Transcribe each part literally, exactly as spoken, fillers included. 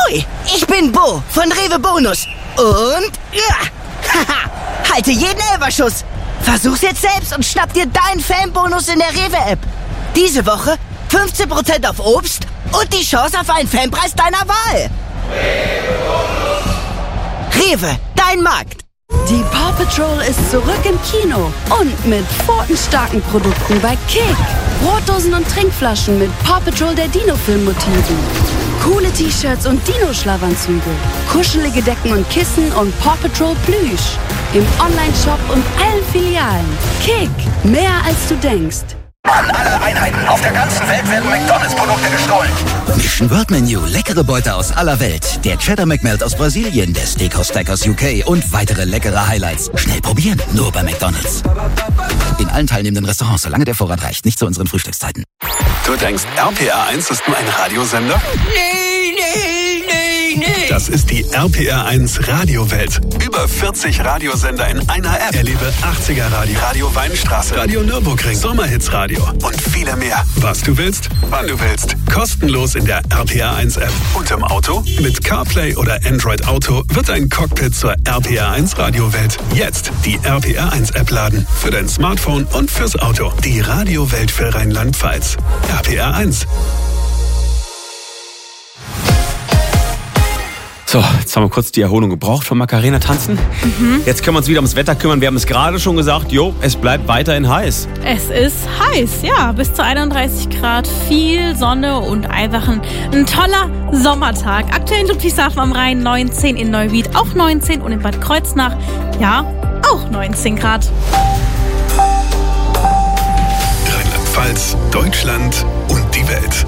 Hoi, ich bin Bo von Rewe Bonus. Und, ja, haha, halte jeden Elferschuss. Versuch's jetzt selbst und schnapp dir deinen Fanbonus in der Rewe-App. Diese Woche fünfzehn Prozent auf Obst und die Chance auf einen Fanpreis deiner Wahl. Rewe, dein Markt. Die Paw Patrol ist zurück im Kino und mit pfotenstarken Produkten bei Kick. Brotdosen und Trinkflaschen mit Paw Patrol der Dino-Film-Motiven. Coole T-Shirts und Dino-Schlafanzüge. Kuschelige Decken und Kissen und Paw Patrol Plüsch. Im Online-Shop und allen Filialen. Kick, mehr als du denkst. An alle Einheiten auf der ganzen Welt werden McDonalds-Produkte gestohlen. Mission World Menu, leckere Beute aus aller Welt. Der Cheddar McMelt aus Brasilien, der Steakhouse Stack aus U K und weitere leckere Highlights. Schnell probieren, nur bei McDonalds. In allen teilnehmenden Restaurants, solange der Vorrat reicht, nicht zu unseren Frühstückszeiten. Du denkst, R P R eins ist nur ein Radiosender? Nee, nee, nee, nee. Das ist die R P R eins Radiowelt. Über vierzig Radiosender in einer App. Erlebe achtziger Radio, Radio Weinstraße, Radio Nürburgring, Sommerhits Radio und viele mehr. Was du willst, wann du willst. Kostenlos in der R P R eins App. Und im Auto? Mit CarPlay oder Android Auto wird ein Cockpit zur R P R eins Radiowelt. Jetzt die R P R eins App laden. Für dein Smartphone und fürs Auto. Die Radiowelt für Rheinland-Pfalz. R P R eins. So, jetzt haben wir kurz die Erholung gebraucht vom Macarena tanzen. Mhm. Jetzt können wir uns wieder ums Wetter kümmern. Wir haben es gerade schon gesagt, jo, es bleibt weiterhin heiß. Es ist heiß, ja, bis zu einunddreißig Grad, viel Sonne und einfach ein, ein toller Sommertag. Aktuell in Ludwigshafen am Rhein neunzehn, in Neuwied auch neunzehn und in Bad Kreuznach, ja, auch neunzehn Grad. Rheinland-Pfalz, Deutschland und die Welt.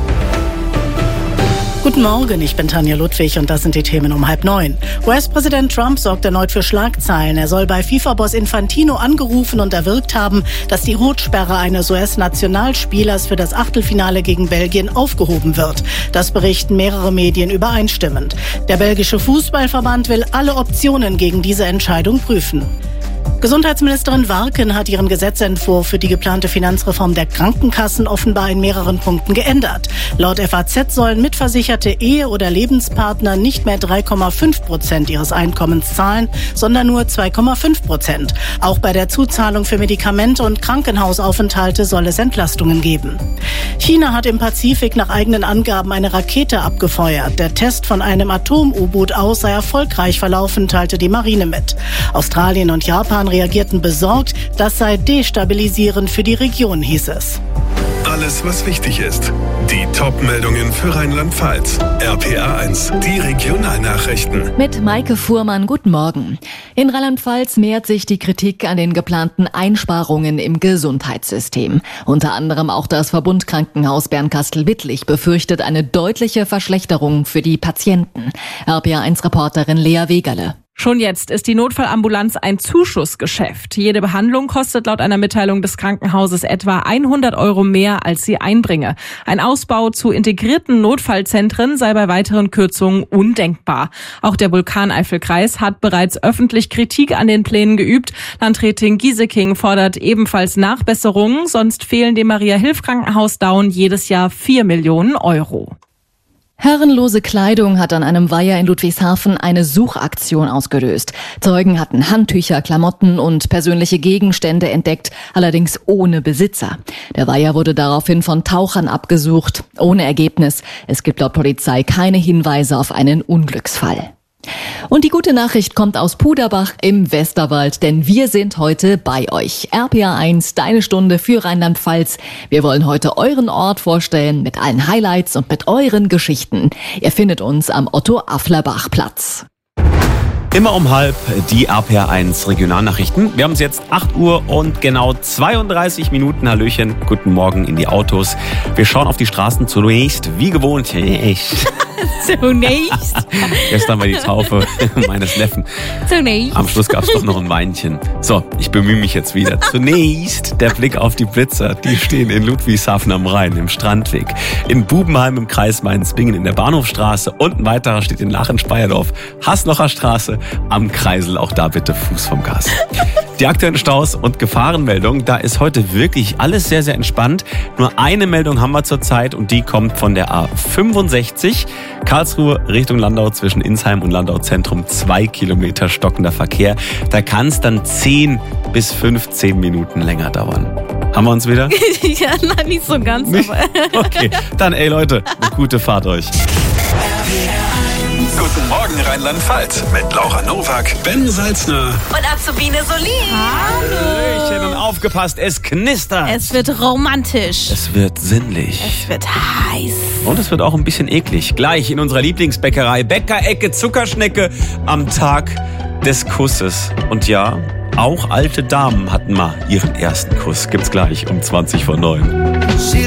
Guten Morgen, ich bin Tanja Ludwig und das sind die Themen um halb neun. U S-Präsident Trump sorgt erneut für Schlagzeilen. Er soll bei FIFA-Boss Infantino angerufen und erwirkt haben, dass die Rotsperre eines U S-Nationalspielers für das Achtelfinale gegen Belgien aufgehoben wird. Das berichten mehrere Medien übereinstimmend. Der belgische Fußballverband will alle Optionen gegen diese Entscheidung prüfen. Gesundheitsministerin Warken hat ihren Gesetzentwurf für die geplante Finanzreform der Krankenkassen offenbar in mehreren Punkten geändert. Laut F A Z sollen mitversicherte Ehe- oder Lebenspartner nicht mehr drei Komma fünf Prozent ihres Einkommens zahlen, sondern nur zwei Komma fünf Prozent. Auch bei der Zuzahlung für Medikamente und Krankenhausaufenthalte soll es Entlastungen geben. China hat im Pazifik nach eigenen Angaben eine Rakete abgefeuert. Der Test von einem Atom-U-Boot aus sei erfolgreich verlaufen, teilte die Marine mit. Australien und Japan reagierten besorgt, das sei destabilisierend für die Region, hieß es. Alles, was wichtig ist. Die Top-Meldungen für Rheinland-Pfalz. R P R eins, die Regionalnachrichten. Mit Maike Fuhrmann, guten Morgen. In Rheinland-Pfalz mehrt sich die Kritik an den geplanten Einsparungen im Gesundheitssystem. Unter anderem auch das Verbundkrankenhaus Bernkastel-Wittlich befürchtet eine deutliche Verschlechterung für die Patienten. R P R eins-Reporterin Lea Wegerle. Schon jetzt ist die Notfallambulanz ein Zuschussgeschäft. Jede Behandlung kostet laut einer Mitteilung des Krankenhauses etwa hundert Euro mehr, als sie einbringe. Ein Ausbau zu integrierten Notfallzentren sei bei weiteren Kürzungen undenkbar. Auch der Vulkaneifelkreis hat bereits öffentlich Kritik an den Plänen geübt. Landrätin Gieseking fordert ebenfalls Nachbesserungen, sonst fehlen dem Maria-Hilf-Krankenhaus Daun jedes Jahr vier Millionen Euro. Herrenlose Kleidung hat an einem Weiher in Ludwigshafen eine Suchaktion ausgelöst. Zeugen hatten Handtücher, Klamotten und persönliche Gegenstände entdeckt, allerdings ohne Besitzer. Der Weiher wurde daraufhin von Tauchern abgesucht, ohne Ergebnis. Es gibt laut Polizei keine Hinweise auf einen Unglücksfall. Und die gute Nachricht kommt aus Puderbach im Westerwald, denn wir sind heute bei euch. R P R eins, deine Stunde für Rheinland-Pfalz. Wir wollen heute euren Ort vorstellen mit allen Highlights und mit euren Geschichten. Ihr findet uns am Otto-Afflerbach-Platz. Immer um halb die R P R eins Regionalnachrichten. Wir haben es jetzt acht Uhr und genau zweiunddreißig Minuten. Hallöchen, guten Morgen in die Autos. Wir schauen auf die Straßen zunächst, wie gewohnt. Zunächst. Gestern war die Taufe meines Neffen. Zunächst. Am Schluss gab es doch noch ein Weinchen. So, ich bemühe mich jetzt wieder. Zunächst der Blick auf die Blitzer. Die stehen in Ludwigshafen am Rhein, im Strandweg. In Bubenheim im Kreis Mainz-Bingen in der Bahnhofstraße. Und ein weiterer steht in Lachen-Speyerdorf, Haslocher Straße am Kreisel. Auch da bitte Fuß vom Gas. Die aktuellen Staus und Gefahrenmeldungen, da ist heute wirklich alles sehr, sehr entspannt. Nur eine Meldung haben wir zurzeit und die kommt von der A fünfundsechzig. Karlsruhe Richtung Landau zwischen Insheim und Landau Zentrum zwei Kilometer stockender Verkehr. Da kann es dann zehn bis fünfzehn Minuten länger dauern. Haben wir uns wieder? Ja, nein, nicht so ganz. Nicht? Aber Okay, dann ey Leute, eine gute Fahrt euch. Guten Morgen Rheinland-Pfalz mit Laura Nowak, Ben Salzner. Und Azubine Solin. Hallöchen und aufgepasst, es knistert. es wird romantisch. Es wird sinnlich. Es wird heiß. Und es wird auch ein bisschen eklig. Gleich in unserer Lieblingsbäckerei Bäckerecke Zuckerschnecke am Tag des Kusses. Und ja, auch alte Damen hatten mal ihren ersten Kuss. Gibt's gleich um zwanzig vor neun.